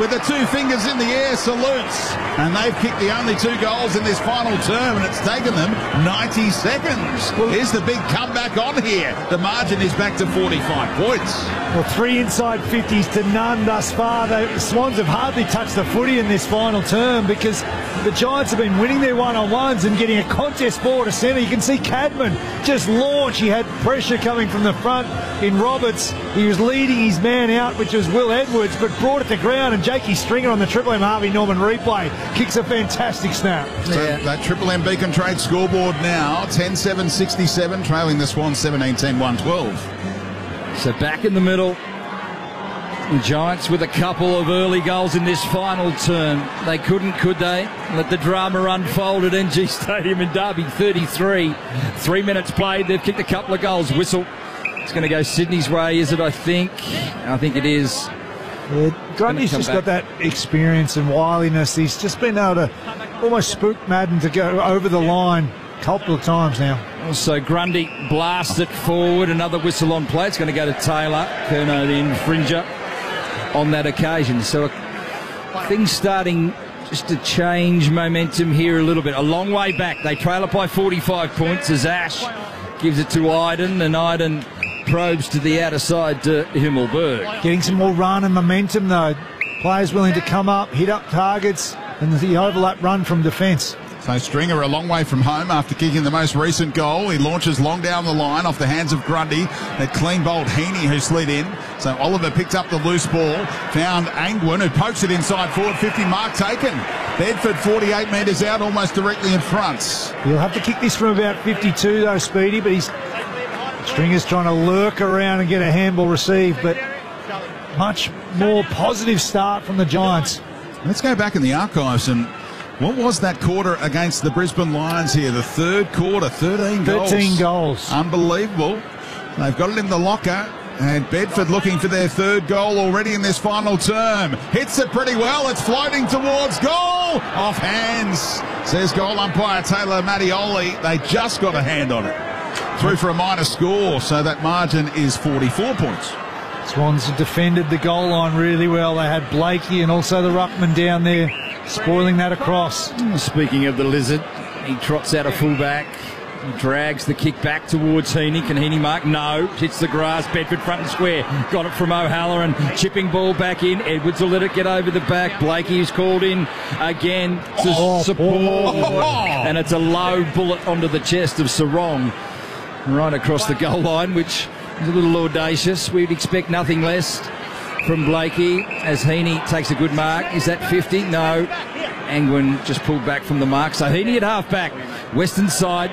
with the two fingers in the air salutes. And they've kicked the only 2 goals in this final term, and it's taken them 90 seconds. Here's the big comeback on here. The margin is back to 45 points. Well, 3 inside 50s to none thus far. The Swans have hardly touched the footy in this final term because the Giants have been winning their one-on-ones and getting a contest ball to centre. You can see Cadman just launch. He had pressure coming from the front in Roberts. He was leading his man out, which was Will Edwards, but brought it to ground, and Jakey Stringer on the Triple M Harvey Norman replay kicks a fantastic snap. So that Triple M Beacon Trade scoreboard now, 10-7-67, trailing the Swans 17-10-112. So back in the middle, the Giants with a couple of early goals in this final term. They couldn't, could they? Let the drama unfold at NG Stadium in Derby, 33. 3 minutes played, they've kicked a couple of goals. Whistle. It's going to go Sydney's way, is it, I think? I think it is. Yeah, Grundy's just got that experience and wiliness. He's just been able to almost spook Madden to go over the line a couple of times now. So Grundy blasts it forward. Another whistle on play. It's going to go to Taylor. Curnow, the infringer, on that occasion. So things starting just to change momentum here a little bit. A long way back. They trail it by 45 points as Ash gives it to Iden, and Iden probes to the outer side to Himmelberg. Getting some more run and momentum though. Players willing to come up, hit up targets, and the overlap run from defence. So Stringer a long way from home after kicking the most recent goal. He launches long down the line off the hands of Grundy. That clean bowled Heaney who slid in. So Oliver picked up the loose ball, found Angwin who pokes it inside forward 50 mark taken. Bedford 48 metres out, almost directly in front. He'll have to kick this from about 52 though, Speedy, but Stringer's trying to lurk around and get a handball received, but much more positive start from the Giants. Let's go back in the archives and what was that quarter against the Brisbane Lions here? The third quarter, 13 goals. 13 goals. Unbelievable. They've got it in the locker. And Bedford looking for their 3rd goal already in this final term. Hits it pretty well. It's floating towards goal. Off hands, says goal umpire Taylor Mattioli. They just got a hand on it. Through for a minor score, so that margin is 44 points. Swans have defended the goal line really well. They had Blakey and also the ruckman down there, spoiling that across. Speaking of the lizard, he trots out a fullback. He drags the kick back towards Heaney. Can Heaney mark? No. Hits the grass. Bedford front and square. Got it from O'Halloran. Chipping ball back in. Edwards will let it get over the back. Blakey is called in again to support. And it's a low bullet onto the chest of Sarong. Right across the goal line, which is a little audacious. We'd expect nothing less from Blakey as Heaney takes a good mark. Is that 50? No. Angwin just pulled back from the mark. So Heaney at half-back. Western side.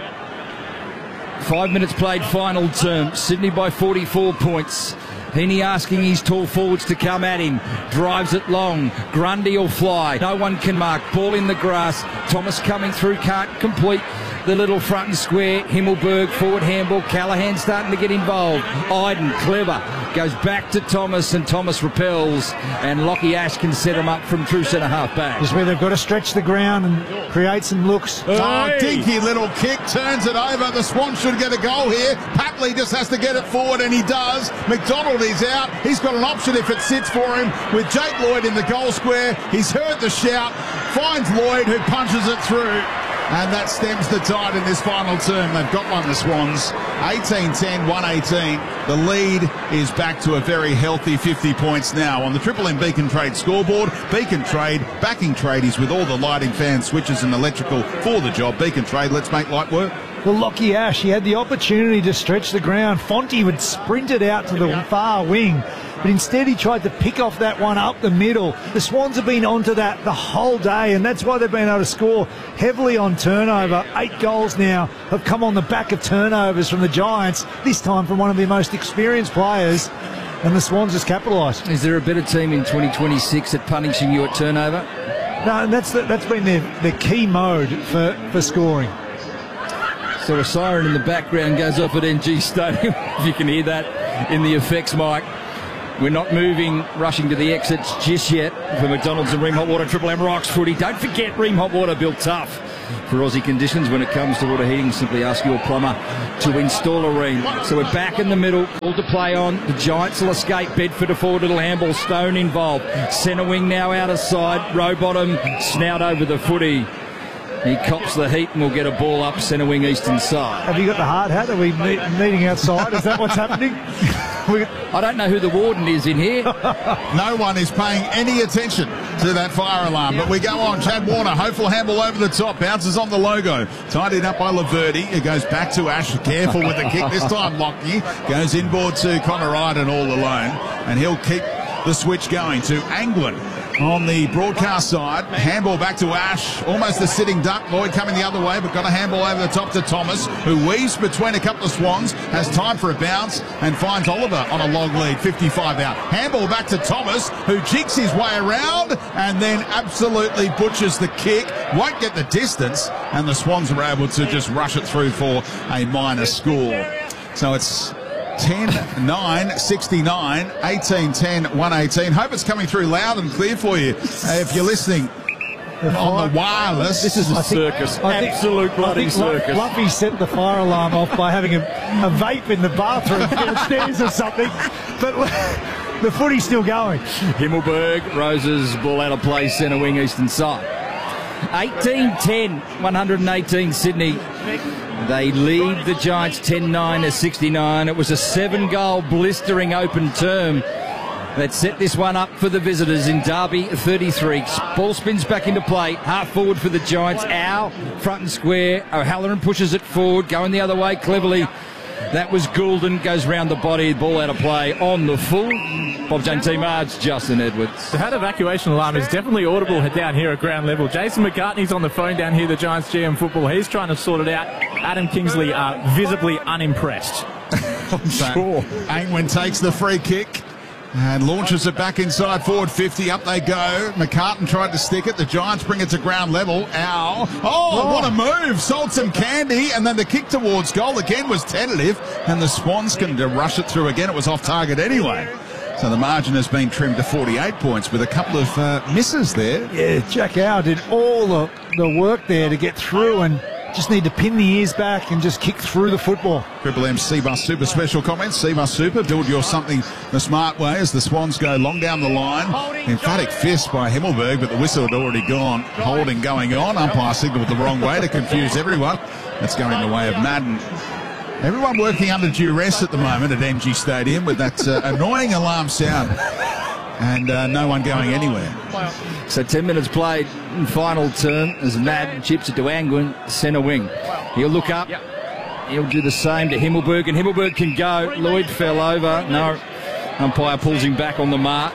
5 minutes played final term. Sydney by 44 points. Heaney asking his tall forwards to come at him. Drives it long. Grundy will fly. No one can mark. Ball in the grass. Thomas coming through. Can't complete the little front and square. Himmelberg forward handball. Callahan starting to get involved. Iden, clever. Goes back to Thomas, and Thomas repels. And Lockie Ash can set him up from true centre half back. This is where they've got to stretch the ground and create some looks. Hey. Oh, dinky little kick. Turns it over. The Swans should get a goal here. Papley just has to get it forward, and he does. McDonald is out. He's got an option if it sits for him with Jake Lloyd in the goal square. He's heard the shout. Finds Lloyd, who punches it through. And that stems the tide in this final term. They've got one, the Swans. 18-10, 118. The lead is back to a very healthy 50 points now. On the Triple M Beacon Trade scoreboard, Beacon Trade, backing tradies with all the lighting, fans, switches and electrical for the job. Beacon Trade, let's make light work. Well, Lockie Ash, he had the opportunity to stretch the ground. Fonte would sprint it out to the far wing, but instead he tried to pick off that one up the middle. The Swans have been onto that the whole day, and that's why they've been able to score heavily on turnover. 8 goals now have come on the back of turnovers from the Giants, this time from one of their most experienced players, and the Swans just capitalised. Is there a better team in 2026 at punishing you at turnover? No, and that's been their key mode for scoring. So a siren in the background goes off at NG Stadium, if you can hear that in the effects mic. We're not moving, rushing to the exits just yet for McDonald's and Ream Hot Water. Triple M rocks footy. Don't forget Ream Hot Water, built tough for Aussie conditions. When it comes to water heating, simply ask your plumber to install a ring. So we're back in the middle, all to play on. The Giants will escape. Bedford a forward, little handball, Stone involved. Centre wing now out of side. Rowbottom, snout over the footy. He cops the heat and will get a ball up centre wing eastern side. Have you got the hard hat? Are we meeting outside? Is that what's happening? I don't know who the warden is in here. No one is paying any attention to that fire alarm, but we go on. Chad Warner, hopeful handball over the top, bounces on the logo. Tidied up by Laverty. It goes back to Ash. Careful with the kick. This time Lockyer goes inboard to Connor Ryden all alone, and he'll keep the switch going to Anglin. On the broadcast side, handball back to Ash, almost a sitting duck. Lloyd coming the other way, but got a handball over the top to Thomas, who weaves between a couple of Swans, has time for a bounce, and finds Oliver on a long lead, 55 out. Handball back to Thomas, who jigs his way around and then absolutely butchers the kick, won't get the distance, and the Swans are able to just rush it through for a minor score. So it's 10-9, 69, 18-10, 118. Hope it's coming through loud and clear for you. If you're listening on the wireless. This is a circus. Absolute bloody circus. Luffy set the fire alarm off by having a vape in the bathroom downstairs or something. But the footy's still going. Himmelberg, Roses, ball out of play, centre wing, eastern side. 18-10, 118 Sydney. They lead the Giants 10-9 to 69. It was a 7-goal blistering open term that set this one up for the visitors in Derby 33. Ball spins back into play. Half forward for the Giants. Ow, front and square. O'Halloran pushes it forward, going the other way cleverly. That was Goulden, goes round the body, ball out of play on the full. Bob Jane T. Marge, Justin Edwards. The head evacuation alarm is definitely audible down here at ground level. Jason McCartney's on the phone down here, the Giants GM football. He's trying to sort it out. Adam Kingsley visibly unimpressed. Sure. Angwin takes the free kick and launches it back inside forward 50. Up they go. McCartan tried to stick it. The Giants bring it to ground level. Ow. Oh, what a move. Sold some candy. And then the kick towards goal again was tentative. And the Swans can rush it through again. It was off target anyway. So the margin has been trimmed to 48 points with a couple of misses there. Yeah, Jack Howe did all the work there to get through and just need to pin the ears back and just kick through the football. Triple M Cbus Super special comments. Cbus Super, build your something the smart way as the Swans go long down the line. Emphatic fist by Himmelberg, but the whistle had already gone. Holding going on. Umpire signalled the wrong way to confuse everyone. That's going the way of Madden. Everyone working under duress at the moment at MG Stadium with that annoying alarm sound. And no one going anywhere. So 10 minutes played in final term as Madden chips it to Angwin, centre wing. He'll look up. He'll do the same to Himmelberg, and Himmelberg can go. Lloyd fell over. No, umpire pulls him back on the mark.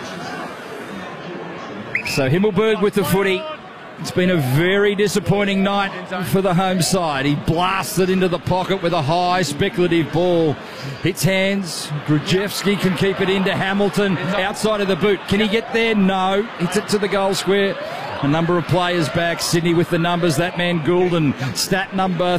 So Himmelberg with the footy. It's been a very disappointing night for the home side. He blasts it into the pocket with a high speculative ball. Hits hands. Grujewski can keep it into Hamilton outside of the boot. Can he get there? No. Hits it to the goal square. A number of players back. Sydney with the numbers. That man Goulden, stat number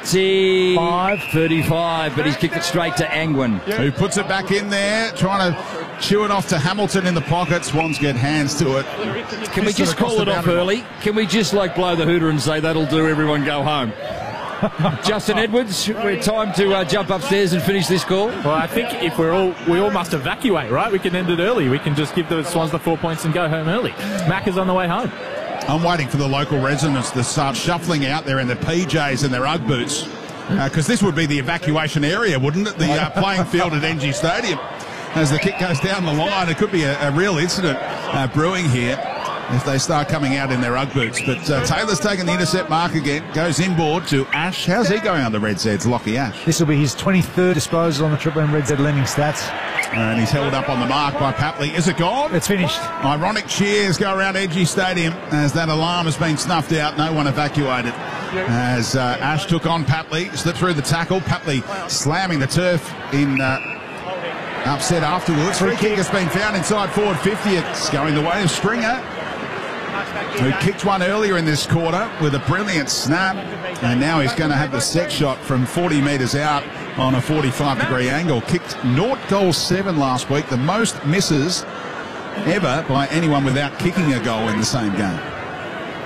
35, but he's kicked it straight to Angwin. Who puts it back in there, trying to chew it off to Hamilton in the pocket. Swans get hands to it. Can we just call it off early? Can we just blow the hooter and say that'll do, everyone go home? Justin Edwards, we're time to jump upstairs and finish this call. Well, I think if we all must evacuate, right? We can end it early. We can just give the Swans the 4 points and go home early. Mac is on the way home. I'm waiting for the local residents to start shuffling out there in their PJs and their Ugg boots, because this would be the evacuation area, wouldn't it? The playing field at NG Stadium. As the kick goes down the line, it could be a real incident brewing here if they start coming out in their Ugg boots. But Taylor's taken the intercept mark again, goes inboard to Ash. How's he going on the Red Zeds? Lockie Ash. This will be his 23rd disposal on the Triple M Red Z lending stats. And he's held up on the mark by Papley. Is it gone? It's finished. Ironic cheers go around NG Stadium as that alarm has been snuffed out. No one evacuated. As Ash took on Papley, slipped through the tackle. Papley slamming the turf in upset afterwards. Free kick has been found inside forward 50. It's going the way of Stringer, who kicked one earlier in this quarter with a brilliant snap, and now he's going to have the set shot from 40 metres out on a 45-degree angle. Kicked 0-7 last week, the most misses ever by anyone without kicking a goal in the same game.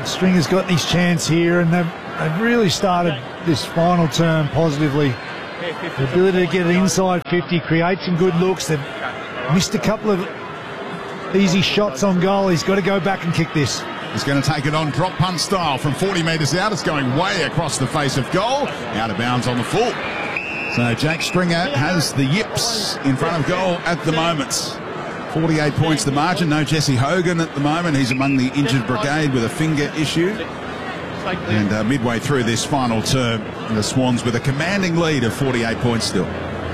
Stringer's got his chance here, and they've really started this final term positively. The ability to get it inside 50, create some good looks. They've missed a couple of easy shots on goal. He's got to go back and kick this. He's going to take it on drop punt style from 40 metres out. It's going way across the face of goal. Out of bounds on the full. So Jake Stringer has the yips in front of goal at the moment. 48 points the margin. No Jesse Hogan at the moment. He's among the injured brigade with a finger issue. And midway through this final term, the Swans with a commanding lead of 48 points still.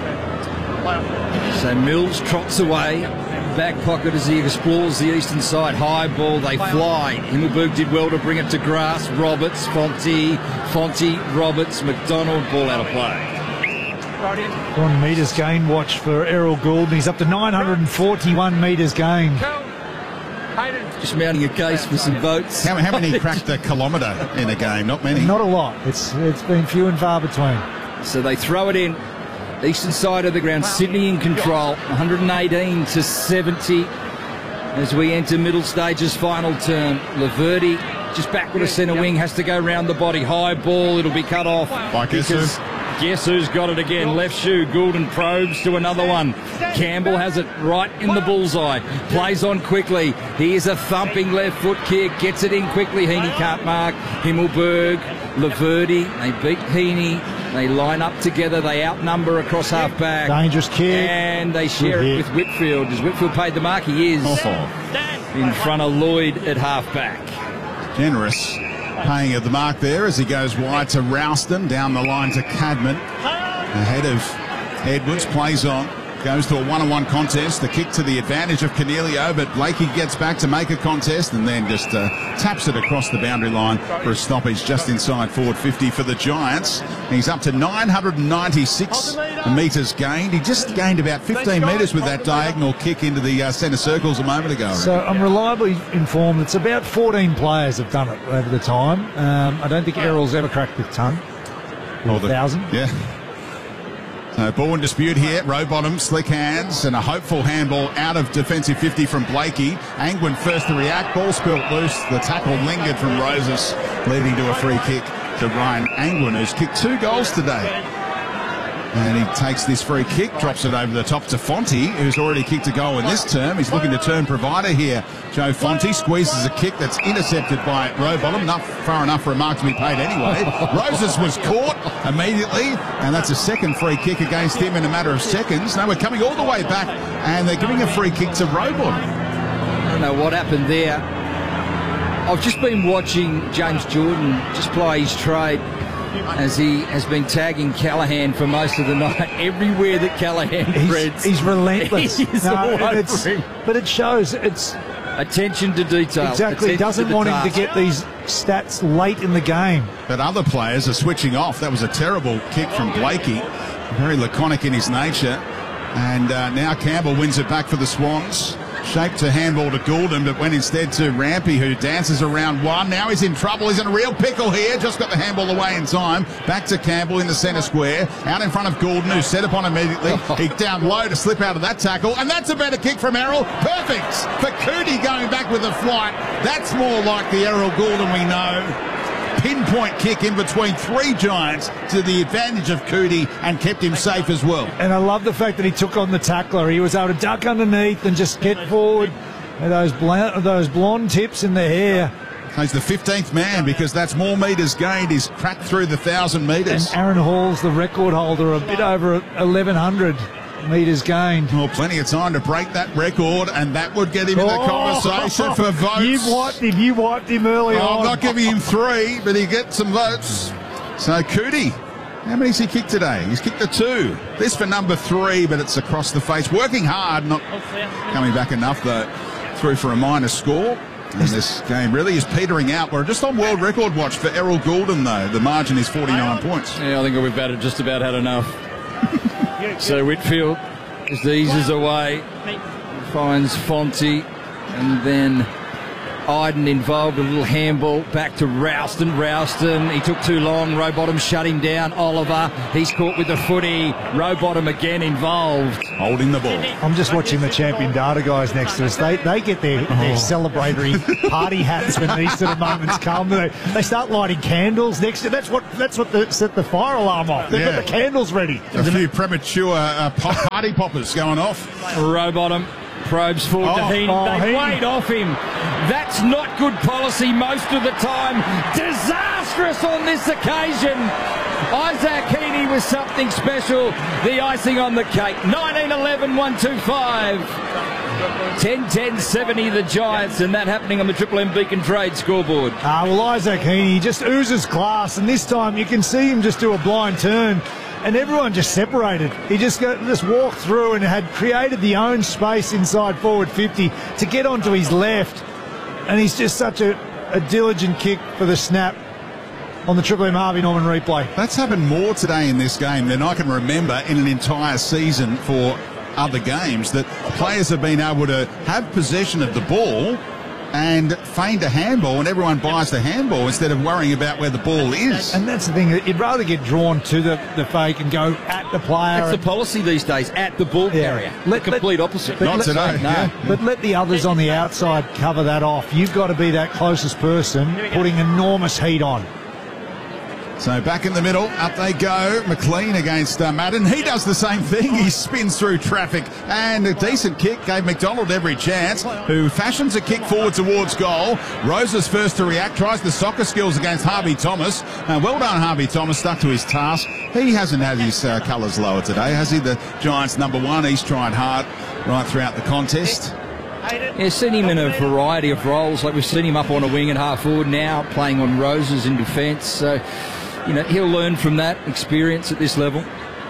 So Mills trots away, back pocket as he explores the eastern side. High ball, they fly. Himmelberg did well to bring it to grass. Roberts, Fonte, Roberts, McDonald, ball out of play. 1 metres gain watch for Errol Goulden. He's up to 941 metres gain. Just mounting a case for some votes. How many cracked a kilometre in a game? Not many. Not a lot. It's been few and far between. So they throw it in. Eastern side of the ground, Sydney in control, 118 to 70 as we enter middle stages final term. Laverty just backward of centre wing, has to go round the body. High ball, it'll be cut off. Guess who's got it again? Left shoe. Goulden probes to another one. Campbell has it right in the bullseye. Plays on quickly. Here's a thumping left foot kick. Gets it in quickly. Heaney can't mark. Himmelberg, Laverty. They beat Heaney. They line up together. They outnumber across half back. Dangerous kick. And they share it with Whitfield. Has Whitfield paid the mark? He is. In front of Lloyd at half back. Generous. Paying at the mark there as he goes wide to Rouston, down the line to Cadman. Ahead of Edwards, plays on, goes to a one-on-one contest. The kick to the advantage of Cornelio, but Blakey gets back to make a contest and then just taps it across the boundary line for a stoppage just inside forward 50 for the Giants. He's up to 996 metres gained. He just gained about 15 metres with that diagonal kick into the centre circles a moment ago. So I'm reliably informed it's about 14 players have done it over the time. I don't think Errol's ever cracked the ton. Or the 1,000. Yeah. So ball in dispute here. Rowbottom, slick hands, and a hopeful handball out of defensive 50 from Blakey. Angwin first to react. Ball spilt loose. The tackle lingered from Roses, leading to a free kick to Ryan Angwin, who's kicked 2 goals today. And he takes this free kick, drops it over the top to Fonte, who's already kicked a goal in this term. He's looking to turn provider here. Joe Fonte squeezes a kick that's intercepted by Rowbottom. Far enough for a mark to be paid anyway. Roses was caught immediately, and that's a second free kick against him in a matter of seconds. Now we're coming all the way back, and they're giving a free kick to Rowbottom. I don't know what happened there. I've just been watching James Jordan just play his trade, as he has been tagging Callaghan for most of the night. Everywhere that Callaghan treads, he's relentless. He's all over him. But it shows. It's attention to detail. Exactly. He doesn't want him to get these stats late in the game. But other players are switching off. That was a terrible kick from Blakey. Very laconic in his nature. And now Campbell wins it back for the Swans. Shaped to handball to Goulden, but went instead to Rampy, who dances around one. Now he's in trouble. He's in a real pickle here. Just got the handball away in time. Back to Campbell in the centre square. Out in front of Goulden, who's set upon immediately. He down low to slip out of that tackle. And that's a better kick from Errol. Perfect for Cootie going back with the flight. That's more like the Errol Goulden we know. Pinpoint kick in between 3 Giants to the advantage of Cootie and kept him safe as well. And I love the fact that he took on the tackler. He was able to duck underneath and just get forward. And those blonde tips in the hair. He's the 15th man because that's more metres gained. He's cracked through the 1,000 metres. And Aaron Hall's the record holder, a bit over 1,100 metres gained. Well, plenty of time to break that record, and that would get him in the conversation for votes. You wiped him early on. I'm not giving him 3, but he gets some votes. So Cootie, how many's he kicked today? He's kicked a 2. This for number 3, but it's across the face. Working hard, not coming back enough though. Through for a minor score. And this game really is petering out. We're just on world record watch for Errol Goulden though. The margin is 49 points. Yeah, I think we've just about had enough. So Whitfield just eases away, finds Fonte, and then Iden involved, a little handball back to Ralston. He took too long. Rowbottom shut him down. Oliver, he's caught with the footy. Rowbottom again involved. Holding the ball. I'm just watching the champion data guys next to us. They get their celebratory party hats when these sort of moments come. They start lighting candles next to. That's what set the fire alarm off. They've got the candles ready. A few premature party poppers going off. Rowbottom probes forward to Heaney. They weighed off him. That's not good policy most of the time. Disastrous on this occasion. Isaac Heaney was something special. The icing on the cake. 19-11, 125. 10-10-70 the Giants, and that happening on the Triple M Beacon Trade scoreboard. Well, Isaac Heaney just oozes class, and this time you can see him just do a blind turn. And everyone just separated. He just walked through and had created the own space inside forward 50 to get onto his left. And he's just such a diligent kick for the snap on the Triple M Harvey Norman replay. That's happened more today in this game than I can remember in an entire season for other games, that players have been able to have possession of the ball and feigned a handball, and everyone buys the handball instead of worrying about where the ball is. And that's the thing, you'd rather get drawn to the fake and go at the player. That's the policy these days, at the ball carrier. Complete opposite. Not today. No. Yeah. But let the others on the outside cover that off. You've got to be that closest person, putting enormous heat on. So back in the middle, up they go. McLean against Madden. He does the same thing. He spins through traffic, and a decent kick gave McDonald every chance, who fashions a kick forward towards goal. Rose is first to react, tries the soccer skills against Harvey Thomas. Well done, Harvey Thomas, stuck to his task. He hasn't had his colours lower today, has he? The Giants' number one. He's tried hard right throughout the contest. Yeah, seen him in a variety of roles. Like we've seen him up on a wing and half forward now, playing on Roses in defence. So, he'll learn from that experience at this level.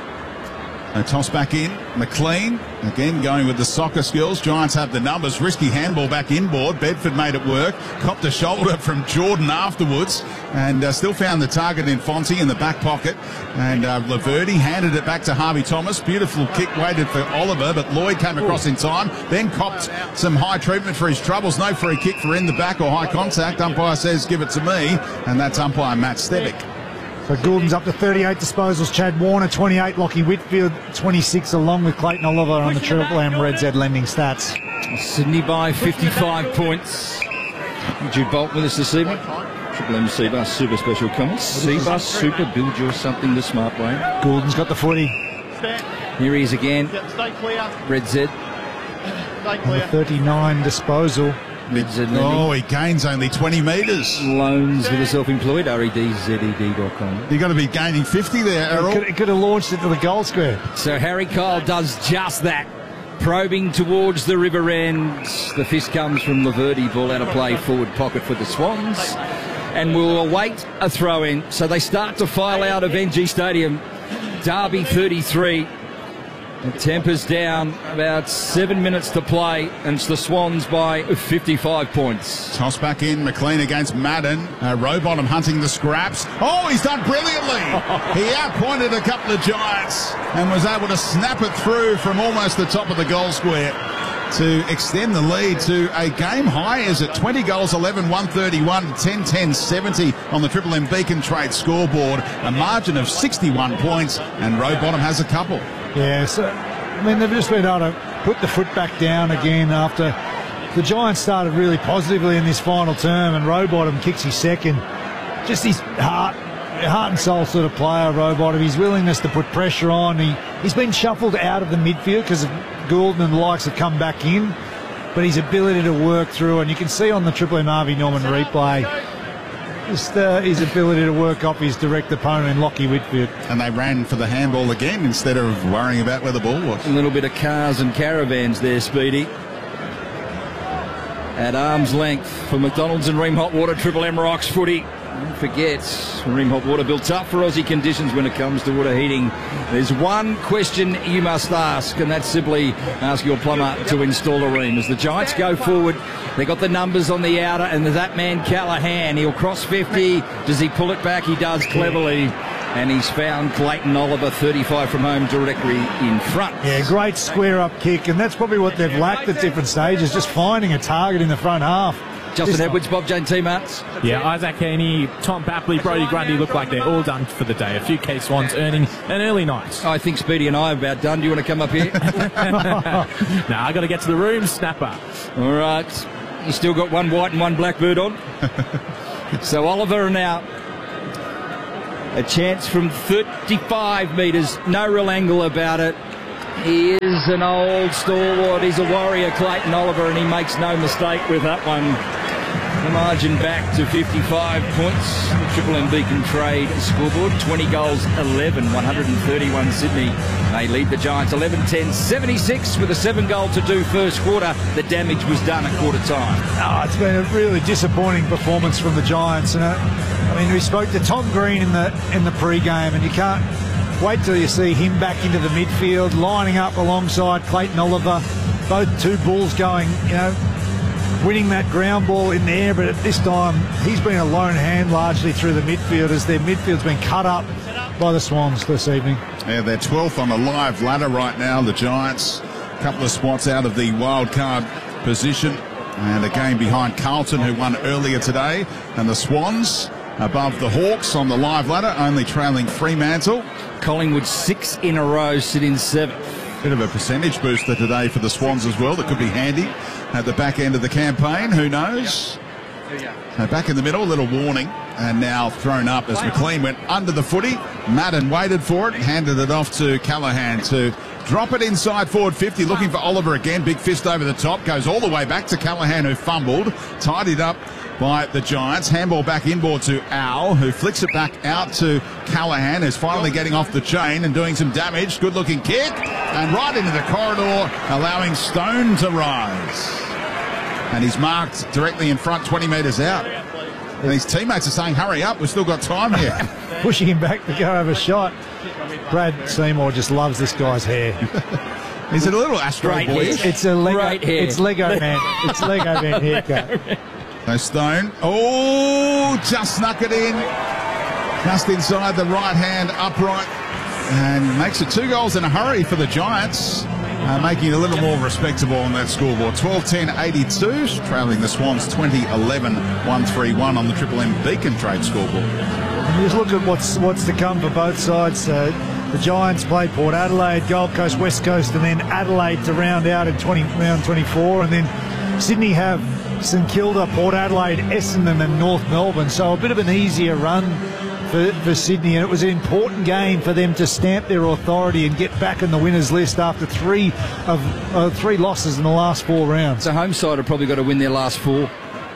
A toss back in. McLean, again, going with the soccer skills. Giants have the numbers. Risky handball back inboard. Bedford made it work. Copped a shoulder from Jordan afterwards, and still found the target in Fonte in the back pocket. And Laverty handed it back to Harvey Thomas. Beautiful kick, waited for Oliver, but Lloyd came across in time. Then copped some high treatment for his troubles. No free kick for in the back or high contact. Umpire says, give it to me. And that's umpire Matt Stevick. So Goulden's up to 38 disposals. Chad Warner, 28. Lockie Whitfield, 26, along with Clayton Oliver on the Triple M Red Z lending stats. Sydney by 55 points. Jude Bolt with us this evening. Triple M Seabus Super Special comments. Seabus Super, build your something the smart way. Goulden's got the footy. Here he is again. Red Z. On the 39 disposal. Oh, he gains only 20 metres. Loans for the self-employed, REDZED.com. You've got to be gaining 50 there, Errol. It could have launched it to the goal square. So Harry Kyle does just that. Probing towards the river end. The fist comes from Laverty. Ball out of play, forward pocket for the Swans. And we'll await a throw-in. So they start to file out of NG Stadium. Derby 33. The temper's down, about 7 minutes to play, and it's the Swans by 55 points. Toss back in, McLean against Madden. Rowbottom hunting the scraps. Oh, he's done brilliantly. He outpointed a couple of Giants and was able to snap it through from almost the top of the goal square to extend the lead to a game high. Is it 20 goals, 11, 131, 10-10-70 on the Triple M Beacon Trade scoreboard. A margin of 61 points, and Rowbottom has a couple. Yeah, so, they've just been able to put the foot back down again after the Giants started really positively in this final term, and Rowbottom kicks his second. Just his heart and soul sort of player, Rowbottom. His willingness to put pressure on. He's been shuffled out of the midfield because Goulden and the likes have come back in, but his ability to work through, and you can see on the Triple M Harvey Norman replay, just his ability to work off his direct opponent in Lockie Whitfield. And they ran for the handball again instead of worrying about where the ball was. A little bit of cars and caravans there, Speedy. At arm's length for McDonald's and Ream Hot Water Triple M Rocks footy. Don't forget, Ream Hot Water built up for Aussie conditions when it comes to water heating. There's one question you must ask, and that's simply ask your plumber to install a Ream. As the Giants go forward, they got the numbers on the outer, and there's that man Callaghan. He'll cross 50. Does he pull it back? He does cleverly. And he's found Clayton Oliver, 35 from home, directly in front. Yeah, great square-up kick, and that's probably what they've lacked at different stages, just finding a target in the front half. Justin Edwards, Bob Jane T. Martins. Yeah, Isaac Heaney, Tom Papley, Brodie Grundy look like they're all done for the day. A few key Swans earning an early night. I think Speedy and I are about done. Do you want to come up here? Nah, I got to get to the room, snapper. All right. You still got one white and one blackbird on. So Oliver now a chance from 35 metres. No real angle about it. He is an old stalwart. He's a warrior, Clayton Oliver, and he makes no mistake with that one. The margin back to 55 points. The Triple M Beacon Trade scoreboard. 20 goals, 11, 131 Sydney. They lead the Giants 11-10-76 with a 7-goal-to-do first quarter. The damage was done at quarter time. Oh, it's been a really disappointing performance from the Giants. And I mean, we spoke to Tom Green in the pre-game, and you can't wait till you see him back into the midfield, lining up alongside Clayton Oliver. Both two Bulls going, winning that ground ball in the air, but at this time he's been a lone hand largely through the midfield as their midfield's been cut up by the Swans this evening. Yeah, they're 12th on the live ladder right now, the Giants. A couple of spots out of the wild card position, and a game behind Carlton, who won earlier today, and the Swans above the Hawks on the live ladder, only trailing Fremantle. Collingwood 6 in a row, sit in 7th. Bit of a percentage booster today for the Swans as well. That could be handy at the back end of the campaign. Who knows? So back in the middle, a little warning, and now thrown up as McLean went under the footy. Madden waited for it, handed it off to Callaghan to drop it inside forward 50, looking for Oliver again. Big fist over the top, goes all the way back to Callaghan, who fumbled, tidied up by the Giants. Handball back inboard to Al, who flicks it back out to Callaghan, who's finally getting off the chain and doing some damage. Good looking kick, and right into the corridor, allowing Stone to rise. And he's marked directly in front, 20 metres out. And his teammates are saying, hurry up, we've still got time here. Pushing him back to go have a shot. Brad Seymour just loves this guy's hair. Is it a little Astro Great Boy? hair. It's a Lego, Great hair. it's Lego Man. It's Lego Man haircut. So Stone, oh, just snuck it in. Just inside the right hand upright. And makes it 2 goals in a hurry for the Giants. Making it a little more respectable on that scoreboard. 12-10-82, trailing the Swans 20-11-131 on the Triple M Beacon Trade scoreboard. And just look at what's to come for both sides. The Giants play Port Adelaide, Gold Coast, West Coast, and then Adelaide to round out in round 24. And then Sydney have St Kilda, Port Adelaide, Essendon and North Melbourne. So a bit of an easier run for Sydney, and it was an important game for them to stamp their authority and get back in the winners list after three losses in the last 4 rounds. The home side have probably got to win their last 4.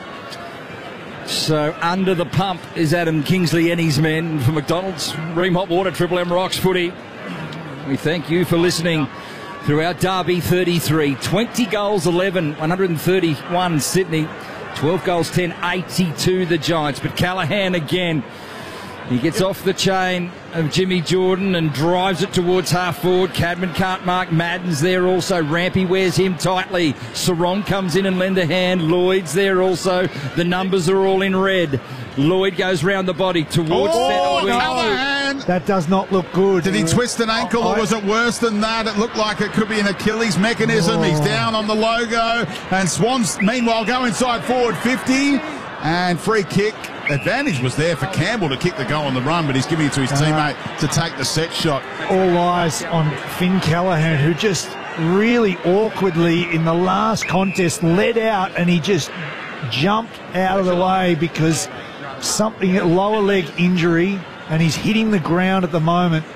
So under the pump is Adam Kingsley and his men for McDonald's. Ream Hot Water, Triple M Rocks Footy. We thank you for listening throughout Derby 33. 20 goals, 11, 131 Sydney. 12 goals, 10, 82 the Giants. But Callaghan again. He gets off the chain of Jimmy Jordan and drives it towards half forward. Cadman can't mark. Madden's there also. Rampy wears him tightly. Sarong comes in and lend a hand. Lloyd's there also. The numbers are all in red. Lloyd goes round the body towards centre. Callaghan! That does not look good. Did he twist an ankle, or was it worse than that? It looked like it could be an Achilles mechanism. He's down on the logo. And Swans, meanwhile, go inside forward 50. And free kick. Advantage was there for Campbell to kick the goal on the run, but he's giving it to his teammate to take the set shot. All eyes on Finn Callaghan, who just really awkwardly in the last contest led out, and he just jumped out of the way because something, lower leg injury, and he's hitting the ground at the moment.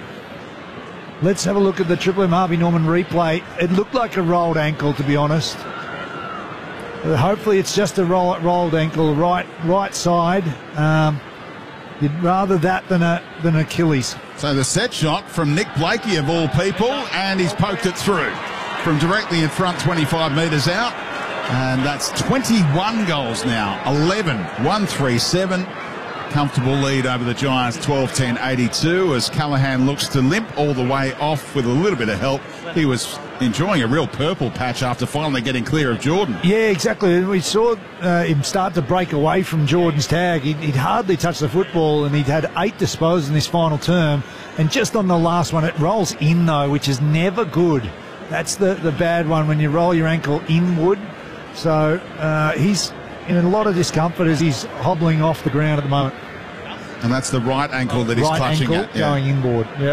Let's have a look at the Triple M Harvey Norman replay. It looked like a rolled ankle, to be honest. Hopefully it's just a rolled ankle, right side. You'd rather that than Achilles. So the set shot from Nick Blakey of all people, and he's poked it through from directly in front, 25 metres out. And that's 21 goals now, 11-137. Comfortable lead over the Giants, 12-10-82, as Callaghan looks to limp all the way off with a little bit of help. He was enjoying a real purple patch after finally getting clear of Jordan. Yeah, exactly. We saw him start to break away from Jordan's tag. He'd hardly touched the football, and he'd had 8 disposals in this final term. And just on the last one, it rolls in, though, which is never good. That's the bad one, when you roll your ankle inward. So he's in a lot of discomfort as he's hobbling off the ground at the moment. And that's the right ankle that he's Right clutching ankle at. Yeah. going inboard. Yep.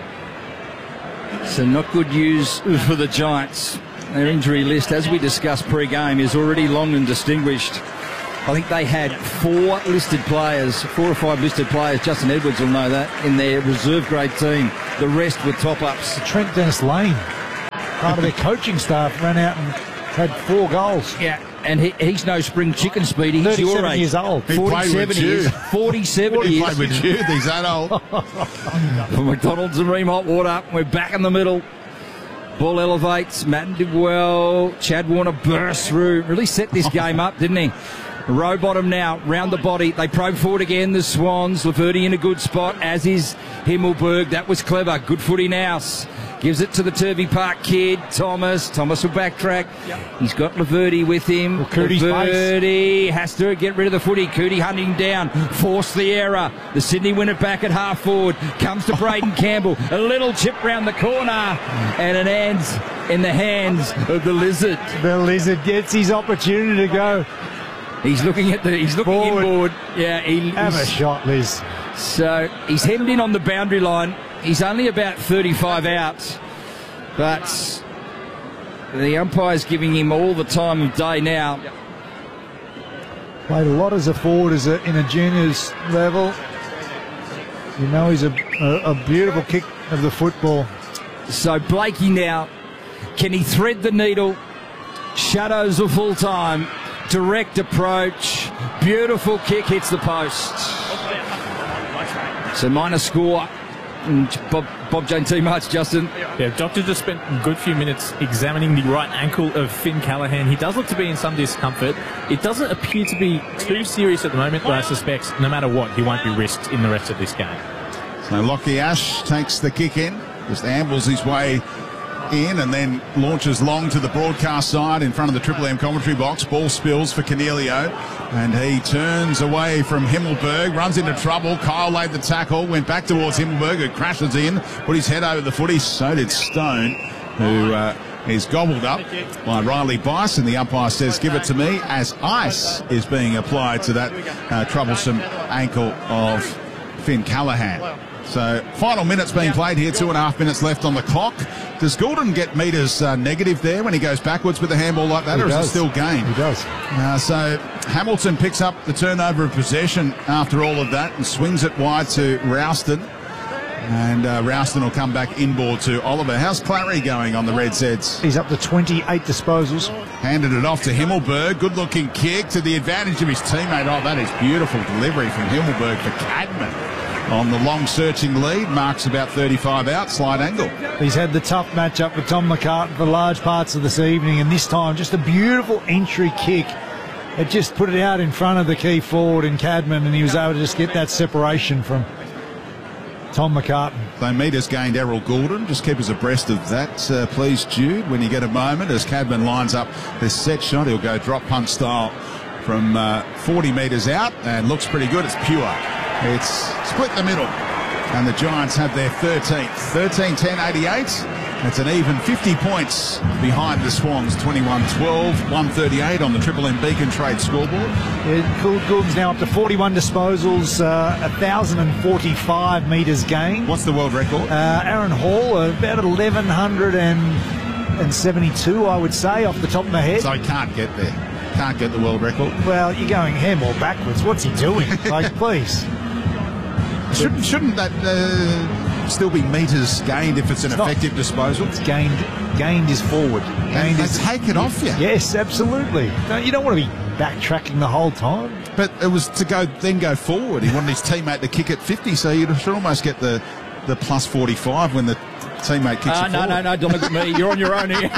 So not good news for the Giants. Their injury list, as we discussed pre-game, is already long and distinguished. I think they had 4 or 5 listed players, Justin Edwards will know that, in their reserve grade team. The rest were top-ups. Trent Dennis-Lane, part of their coaching staff, ran out and had 4 goals. Yeah, and he's no spring chicken, Speedy. He's your 37 age. years old. He played with 47 years. you. 47 He years. played with you. He's that old. For McDonald's and Ream Hot Water, we're back in the middle. Ball elevates. Matten did well. Chad Warner burst through. Really set this game up, didn't he? Rowbottom now, round the body. They probe forward again, the Swans. Laverty in a good spot, as is Himmelberg. That was clever. Good footy now. Gives it to the Turvey Park kid, Thomas. Thomas will backtrack. Yep. He's got Laverty with him. Well, Coody's Laverty has to get rid of the footy. Coody hunting down. Force the error. The Sydney win it back at half forward. Comes to Braden Campbell. A little chip round the corner. And it ends in the hands of the Lizard. The Lizard gets his opportunity to go. He's looking Forward. inboard. Yeah, Have a shot, Liz. So he's hemmed in on the boundary line. He's only about 35 out, but the umpire's giving him all the time of day now. Played a lot as a forward in a juniors level. You know, he's a beautiful kick of the football. So Blakey now, can he thread the needle? Shadows are full time. Direct approach. Beautiful kick, hits the post. So minor score. And Bob Jane T-March, Justin. Yeah, Doctor just spent a good few minutes examining the right ankle of Finn Callaghan. He does look to be in some discomfort. It doesn't appear to be too serious at the moment, but I suspect no matter what, he won't be risked in the rest of this game. So Lockie Ash takes the kick in, just ambles his way in and then launches long to the broadcast side in front of the Triple M commentary box. Ball spills for Cornelio and he turns away from Himmelberg, runs into trouble. Kyle laid the tackle, went back towards Himmelberg, who crashes in, put his head over the footy. So did Stone, who is gobbled up by Riley Bice, and the umpire says give it to me, as ice is being applied to that troublesome ankle of Finn Callaghan. So final minutes being played here, 2.5 minutes left on the clock. Does Gordon get metres negative there when he goes backwards with a handball like that, or is it still gained? He does. So Hamilton picks up the turnover of possession after all of that and swings it wide to Rouston. And Rouston will come back inboard to Oliver. How's Clary going on the Red Zeds? He's up to 28 disposals. Handed it off to Himmelberg. Good-looking kick to the advantage of his teammate. Oh, that is beautiful delivery from Himmelberg for Cadman. On the long searching lead, marks about 35 out, slight angle. He's had the tough matchup with Tom McCartan for large parts of this evening, and this time just a beautiful entry kick. It just put it out in front of the key forward in Cadman, and he was able to just get that separation from Tom McCartan. They metres gained Errol Gordon. Just keep us abreast of that, please, Jude, when you get a moment. As Cadman lines up this set shot, he'll go drop punch style from 40 metres out and looks pretty good. It's pure. It's split the middle, and the Giants have their 13th. 13-10-88. It's an even 50 points behind the Swans. 21-12, 138 on the Triple M Beacon Trade scoreboard. Yeah, Gordon's now up to 41 disposals, 1,045 metres gained. What's the world record? Aaron Hall, about 1,172, I would say, off the top of my head. So he can't get there. Can't get the world record. Well, you're going ham or backwards. What's he doing? Like, please. Shouldn't that still be metres gained if it's an effective disposal? It's gained. Gained is forward. Gained is take it off you. Yes, absolutely. You don't want to be backtracking the whole time. But it was to go forward. He wanted his teammate to kick at 50, so you should almost get the plus 45 when the teammate kicks it forward. No, don't look at me. You're on your own here.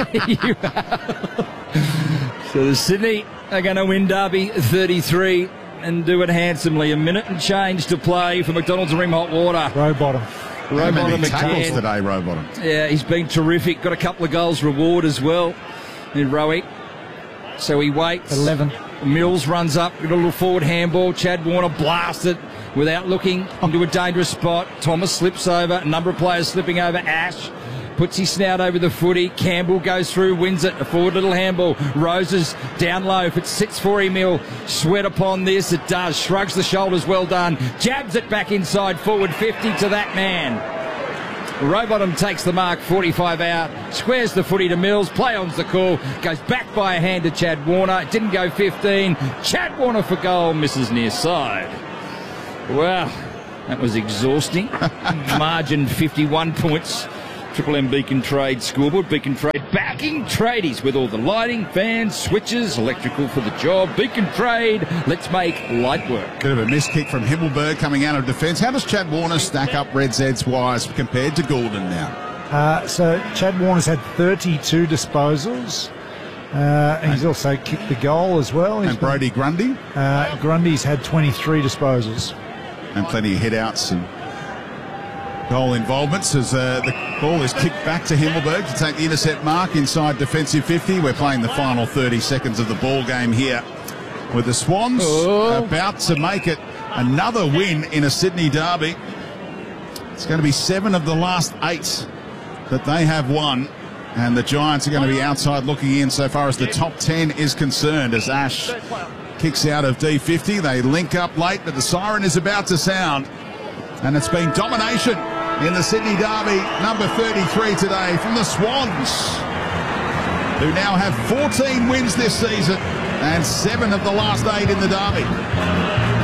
So the Sydney are going to win Derby 33 and do it handsomely. A minute and change to play for McDonald's and Ream Hot Water. Rowbottom. How many tackles today, Rowbottom? Yeah, he's been terrific. Got a couple of goals reward as well in Rowie. So he waits. 11. Mills runs up, got a little forward handball. Chad Warner blasted without looking into a dangerous spot. Thomas slips over. A number of players slipping over. Ash puts his snout over the footy. Campbell goes through, wins it. A forward little handball. Roses down low. If it sits for him, he'll sweat upon this. It does. Shrugs the shoulders. Well done. Jabs it back inside. Forward 50 to that man. Rowbottom takes the mark, 45 out, squares the footy to Mills, play on's the call, goes back by a hand to Chad Warner, didn't go 15, Chad Warner for goal, misses near side. Wow, that was exhausting. Margin 51 points. Triple M Beacon Trade scoreboard. Beacon Trade backing tradies with all the lighting, fans, switches, electrical for the job. Beacon Trade, let's make light work. Bit of a miss kick from Himmelberg coming out of defence. How does Chad Warner stack up Red Zed's wise compared to Goulden now? So Chad Warner's had 32 disposals. He's also kicked the goal as well. And Brodie Grundy? Grundy's had 23 disposals. And plenty of hit-outs and goal involvements as the ball is kicked back to Himmelberg to take the intercept mark inside defensive 50. We're playing the final 30 seconds of the ball game here with the Swans about to make it another win in a Sydney derby. It's going to be 7 of the last 8 that they have won, and the Giants are going to be outside looking in so far as the top 10 is concerned as Ash kicks out of D50. They link up late, but the siren is about to sound, and it's been domination in the Sydney derby, number 33 today from the Swans, who now have 14 wins this season and 7 of the last 8 in the derby.